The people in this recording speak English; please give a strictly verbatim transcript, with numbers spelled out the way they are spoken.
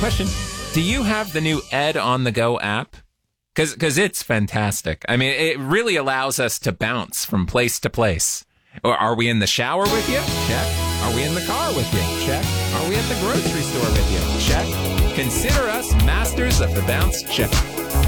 Question, do you have the new Ed on the Go app? Because because it's fantastic. I mean, it really allows us to bounce from place to place. Or are we in the shower with you? Check. Are we in the car with you? Check. Are we at the grocery store with you? Check. Consider us masters of the bounce check.